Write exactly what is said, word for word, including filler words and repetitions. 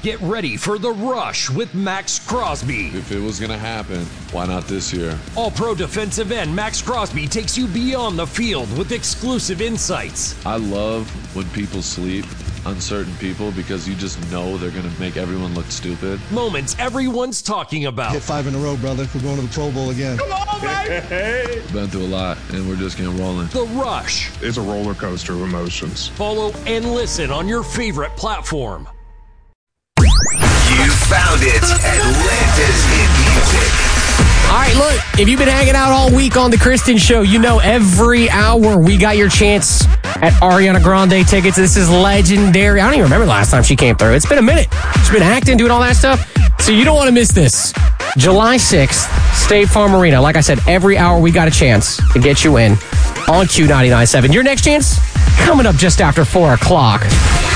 Get ready for The Rush with Max Crosby. If it was going to happen, why not this year? All-Pro defensive end Max Crosby takes you beyond the field with exclusive insights. I love when people sleep on certain people because you just know they're going to make everyone look stupid. Moments everyone's talking about. Hit five in a row, brother. We're going to the Pro Bowl again. Come on, man! Been through a lot, and we're just getting rolling. The Rush. It's a roller coaster of emotions. Follow and listen on your favorite platform. You found it. Atlanta's hit music. All right, look, if you've been hanging out all week on The Kristen Show, you know every hour we got your chance at Ariana Grande tickets. This is legendary. I don't even remember the last time she came through. It's been a minute. She's been acting, doing all that stuff. So you don't want to miss this. July sixth, State Farm Arena. Like I said, every hour we got a chance to get you in on Q ninety-nine point seven. Your next chance coming up just after four o'clock.